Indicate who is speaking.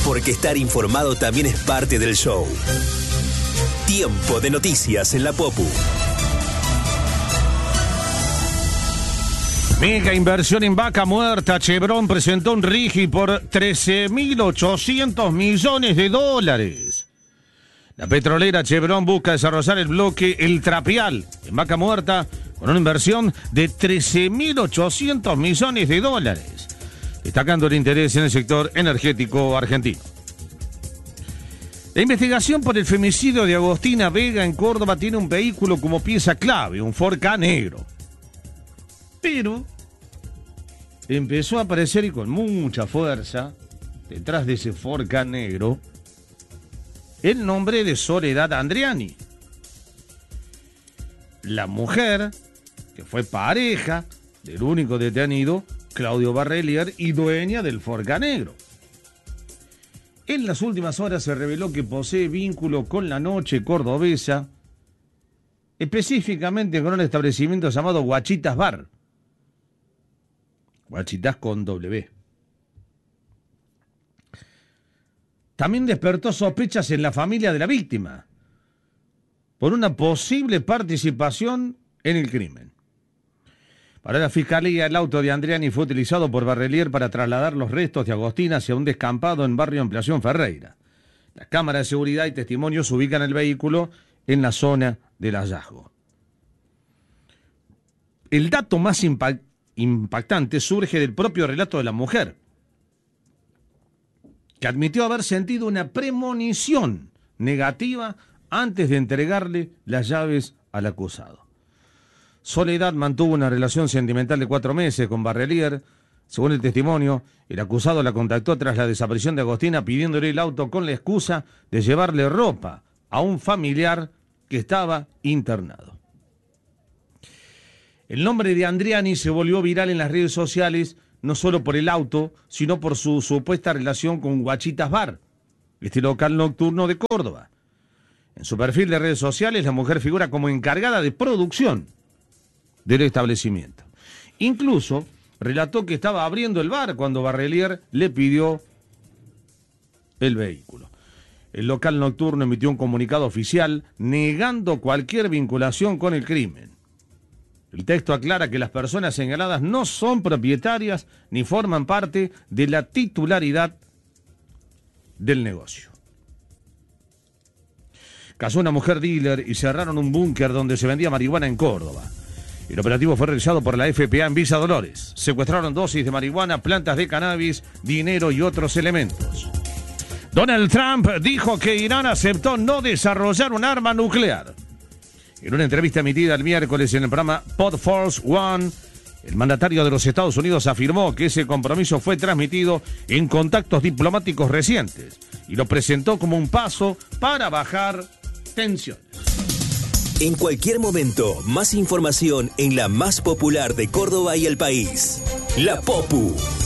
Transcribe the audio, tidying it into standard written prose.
Speaker 1: porque estar informado también es parte del show. Tiempo de noticias en la Popu.
Speaker 2: Mega inversión en Vaca Muerta. Chevron presentó un RIGI por $13.800 millones. La petrolera Chevron busca desarrollar el bloque El Trapial en Vaca Muerta con una inversión de $13.800 millones, destacando el interés en el sector energético argentino. La investigación por el femicidio de Agostina Vega en Córdoba tiene un vehículo como pieza clave, un Ford Ka negro. Pero empezó a aparecer, y con mucha fuerza, detrás de ese Ford Ka negro, el nombre de Soledad Andriani, la mujer que fue pareja del único detenido, Claudio Barrelier, y dueña del Ford Ka negro. En las últimas horas se reveló que posee vínculo con la noche cordobesa, específicamente con un establecimiento llamado Guachitas Bar. Guachitas con W. También despertó sospechas en la familia de la víctima por una posible participación en el crimen. Para la fiscalía, el auto de Andriani fue utilizado por Barrelier para trasladar los restos de Agostina hacia un descampado en barrio Ampliación Ferreira. Las cámaras de seguridad y testimonios ubican el vehículo en la zona del hallazgo. El dato más impactante surge del propio relato de la mujer, que admitió haber sentido una premonición negativa antes de entregarle las llaves al acusado. Soledad mantuvo una relación sentimental de 4 meses con Barrelier. Según el testimonio, el acusado la contactó tras la desaparición de Agostina pidiéndole el auto con la excusa de llevarle ropa a un familiar que estaba internado. El nombre de Andriani se volvió viral en las redes sociales, no solo por el auto, sino por su supuesta relación con Guachitas Bar, este local nocturno de Córdoba. En su perfil de redes sociales, la mujer figura como encargada de producción del establecimiento. Incluso relató que estaba abriendo el bar cuando Barrelier le pidió el vehículo. El local nocturno emitió un comunicado oficial negando cualquier vinculación con el crimen. El texto aclara que las personas señaladas no son propietarias ni forman parte de la titularidad del negocio. Cazó una mujer dealer y cerraron un búnker donde se vendía marihuana en Córdoba. El operativo fue realizado por la FPA en Villa Dolores. Secuestraron dosis de marihuana, plantas de cannabis, dinero y otros elementos. Donald Trump dijo que Irán aceptó no desarrollar un arma nuclear. En una entrevista emitida el miércoles en el programa Pod Force One, el mandatario de los Estados Unidos afirmó que ese compromiso fue transmitido en contactos diplomáticos recientes y lo presentó como un paso para bajar tensiones.
Speaker 1: En cualquier momento, más información en la más popular de Córdoba y el país. La Popu.